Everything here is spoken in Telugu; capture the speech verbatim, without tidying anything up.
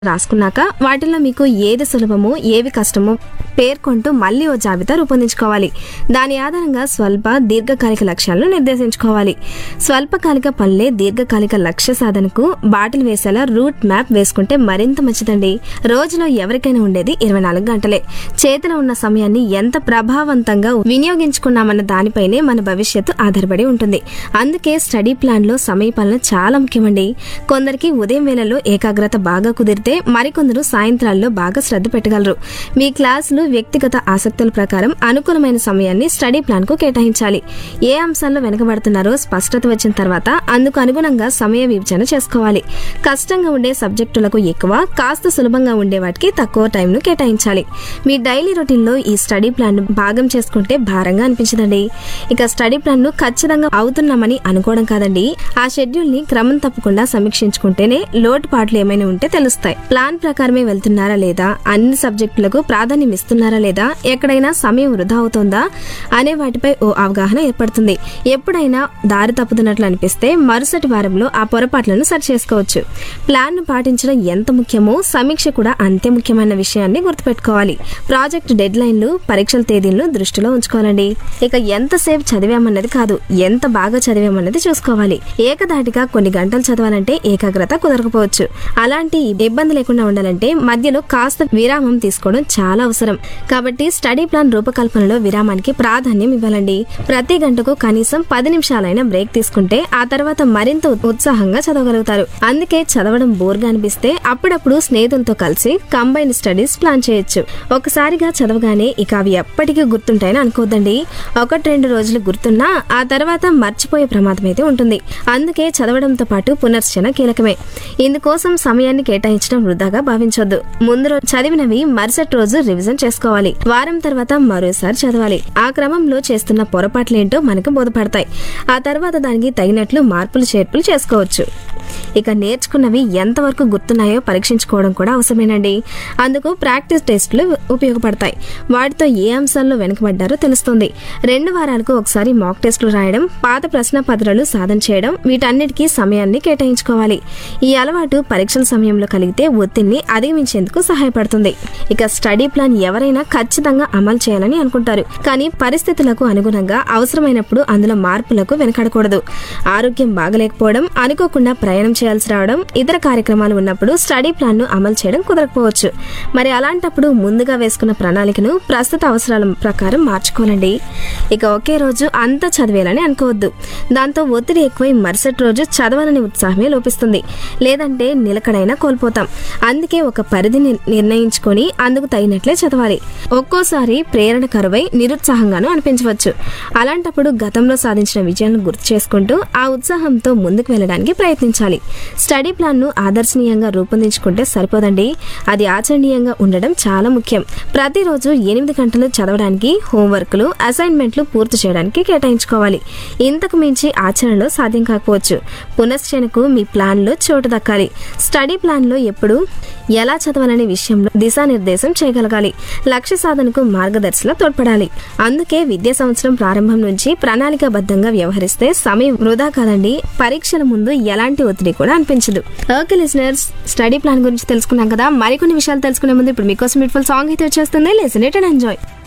రాసుకున్నాక వాటిల్లో మీకు ఏది సులభమో ఏవి కష్టమో పేర్కొంటూ మళ్ళీ ఓ జాబితా రూపొందించుకోవాలి. దాని ఆధారంగా స్వల్ప దీర్ఘకాలిక లక్ష్యాలను నిర్దేశించుకోవాలి. స్వల్పకాలిక పనులే దీర్ఘకాలిక లక్ష్య సాధనకు బాటలు వేసేలా రూట్ మ్యాప్ వేసుకుంటే మరింత మంచిదండి. రోజులో ఎవరికైనా ఉండేది ఇరవై నాలుగు గంటలే. చేతిలో ఉన్న సమయాన్ని ఎంత ప్రభావవంతంగా వినియోగించుకున్నామన్న దానిపైనే మన భవిష్యత్తు ఆధారపడి ఉంటుంది. అందుకే స్టడీ ప్లాన్ లో సమయ పాలన చాలా ముఖ్యమండి. కొందరికి ఉదయం వేళల్లో ఏకాగ్రత బాగా కుదిరితే మరికొందరు సాయంత్రాల్లో బాగా శ్రద్ధ పెట్టగలరు. మీ క్లాసులు వ్యక్తిగత ఆసక్తుల ప్రకారం అనుకూలమైన సమయాన్ని స్టడీ ప్లాన్ కు కేటాయించాలి. ఏ అంశాల్లో వెనకబడుతున్నారో స్పష్టత వచ్చిన తర్వాత అందుకు అనుగుణంగా సమయ విభజన చేసుకోవాలి. కష్టంగా ఉండే సబ్జెక్టులకు ఎక్కువ, కాస్త సులభంగా ఉండే వాటికి తక్కువ టైంను కేటాయించాలి. మీ డైలీ రొటీన్ లో ఈ స్టడీ ప్లాన్ ను భాగం చేసుకుంటే భారంగా అనిపించదండి. ఇక స్టడీ ప్లాన్ ను ఖచ్చితంగా అవుతున్నామని అనుకోవడం కాదండి, ఆ షెడ్యూల్ ని క్రమం తప్పకుండా సమీక్షించుకుంటేనే లోటుపాట్లు ఏమైనా ఉంటే తెలుస్తాయి. ప్లాన్ ప్రకారమే వెళ్తున్నారా లేదా, అన్ని సబ్జెక్టులకు ప్రాధాన్యం ఇస్తున్నారా లేదా, ఎక్కడైనా సమయం వృధా అవుతోందా అనే వాటిపై ఓ అవగాహన ఏర్పడుతుంది. ఎప్పుడైనా దారి తప్పుతున్నట్లు అనిపిస్తే మరుసటి వారంలో ఆ పొరపాట్లను సరి చేసుకోవచ్చు. ప్లాన్ ను పాటించడం ఎంత ముఖ్యమో సమీక్ష కూడా అంతే ముఖ్యమైన విషయాన్ని గుర్తుపెట్టుకోవాలి. ప్రాజెక్ట్ డెడ్ లైన్లు, పరీక్షల తేదీలను దృష్టిలో ఉంచుకోవాలండి. ఇక ఎంతసేపు చదివామన్నది కాదు, ఎంత బాగా చదివామన్నది చూసుకోవాలి. ఏకధాటిగా కొన్ని గంటలు చదవాలంటే ఏకాగ్రత కుదరకపోవచ్చు. అలాంటి ఇబ్బంది లేకుండా ఉండాలంటే మధ్యలో కాస్త విరామం తీసుకోవడం చాలా అవసరం. కాబట్టి స్టడీ ప్లాన్ రూపకల్పనలో విరామానికి ప్రాధాన్యం ఇవ్వాలండి. ప్రతి గంటకు కనీసం పది నిమిషాలైనా బ్రేక్ తీసుకుంటే ఆ తర్వాత మరింత ఉత్సాహంగా చదవగలుగుతారు. అందుకే చదవడం బోర్గా అనిపిస్తే అప్పుడప్పుడు స్నేహితులతో కలిసి కంబైన్ స్టడీస్ ప్లాన్ చేయొచ్చు. ఒకసారిగా చదవగానే ఇక అవి ఎప్పటికీ గుర్తుంటాయని అనుకోవద్దండి. ఒకటి రెండు రోజులు గుర్తున్నా ఆ తర్వాత మర్చిపోయే ప్రమాదం అయితే ఉంటుంది. అందుకే చదవడంతో పాటు పునర్చన కీలకమే. ఇందుకోసం సమయాన్ని కేటాయించడం వృధాగా భావించొద్దు. ముందు రోజు చదివినవి మరుసటి రోజు రివిజన్ చేసుకోవాలి. వారం తర్వాత మరోసారి చదవాలి. ఆ క్రమంలో చేస్తున్న పొరపాట్లేంటో మనకు బోధపడతాయి. ఆ తర్వాత దానికి తగినట్లు మార్పులు చేర్పులు చేసుకోవచ్చు. ఇక నేర్చుకున్నవి ఎంతవరకు గుర్తున్నాయో పరీక్షించుకోవడం కూడా అవసరమేనండి. అందుకు ప్రాక్టీస్ టెస్టులు ఉపయోగపడతాయి. వాటితో ఏ అంశాల్లో వెనుకబడ్డారో తెలుస్తుంది. రెండు వారాలకు ఒకసారి మాక్ టెస్టులు రాయడం, పాత ప్రశ్న పత్రాలు సాధన చేయడం, వీటన్నిటికీ సమయాన్ని కేటాయించుకోవాలి. ఈ అలవాటు పరీక్షల సమయంలో కలిగితే ఒత్తిడిని అధిగమించేందుకు సహాయపడుతుంది. ఇక స్టడీ ప్లాన్ ఎవరైనా ఖచ్చితంగా అమలు చేయాలని అనుకుంటారు. కానీ పరిస్థితులకు అనుగుణంగా అవసరమైనప్పుడు అందులో మార్పులకు వెనకడకూడదు. ఆరోగ్యం బాగలేకపోవడం, అనుకోకుండా ప్రయాణం చేయాల్సి రావడం, ఇతర కార్యక్రమాలు ఉన్నప్పుడు స్టడీ ప్లాన్ ను అమలు చేయడం కుదరకపోవచ్చు. మరి అలాంటప్పుడు ముందుగా వేసుకున్న ప్రణాళికను ప్రస్తుత అవసరాల ప్రకారం మార్చుకోవాలండి. ఇక ఒకే రోజు అంతా చదివేయాలని అనుకోవద్దు. దాంతో ఒత్తిడి ఎక్కువై మరుసటి రోజు చదవాలని ఉత్సాహమే లోపిస్తుంది. లేదంటే నిలకడైనా కోల్పోతాం. అందుకే ఒక పరిధిని నిర్ణయించుకొని అందుకు తగినట్లే చదవాలి. ఒక్కోసారి ప్రేరణ కరువై నిరుత్సాహంగానూ అనిపించవచ్చు. అలాంటప్పుడు గతంలో సాధించిన విజయాలను గుర్తు చేసుకుంటూ ఆ ఉత్సాహంతో ముందుకు వెళ్ళడానికి ప్రయత్నించాలి. స్టడీ ప్లాన్ ను ఆదర్శనీయంగా రూపొందించుకుంటే సరిపోదండి, అది ఆచరణీయంగా ఉండడం చాలా ముఖ్యం. ప్రతిరోజు ఎనిమిది గంటలు చదవడానికి, హోంవర్క్లు, అసైన్మెంట్లు పూర్తి చేయడానికి కేటాయించుకోవాలి. ఇంతకు మించి ఆచరణలో సాధ్యం కాకపోవచ్చు. పునశ్చరణకు మీ ప్లాన్ లో చోటు దక్కాలి. స్టడీ ప్లాన్ లో ఎప్పుడు ఎలా చదవాలనే విషయంలో దిశానిర్దేశం చేయగలగాలి. లక్ష్య సాధనకు మార్గదర్శిలా తోడ్పడాలి. అందుకే విద్యా సంవత్సరం ప్రారంభం నుంచి ప్రణాళికాబద్ధంగా వ్యవహరిస్తే సమయం వృధా కాదండి, పరీక్షల ముందు ఎలాంటి ఒత్తిడి కూడా అనిపించదు. ఓకే లిజనర్స్, స్టడీ ప్లాన్ గురించి తెలుసుకున్నాం కదా. మరికొన్ని విషయాలు తెలుసుకునే ముందు ఇప్పుడు మీకోసం బ్యూటిఫుల్ సాంగ్ అయితే వచ్చేస్తుంది. Listen it and enjoy.